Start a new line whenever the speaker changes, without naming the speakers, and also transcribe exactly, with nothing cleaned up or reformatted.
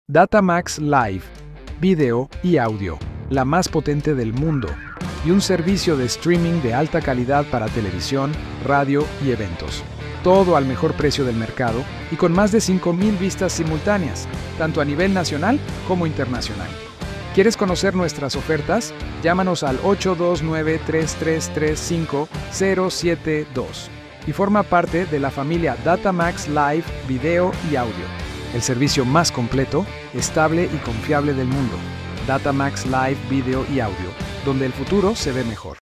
Datamax Live, video y audio, la más potente del mundo, y un servicio de streaming de alta calidad para televisión, radio y eventos. Todo al mejor precio del mercado y con más de cinco mil vistas simultáneas, tanto a nivel nacional como internacional. ¿Quieres conocer nuestras ofertas? Llámanos al ocho dos nueve, tres tres tres cinco cero siete dos y forma parte de la familia Datamax Live, video y audio. El servicio más completo, estable y confiable del mundo. Datamax Live, video y audio, donde el futuro se ve mejor.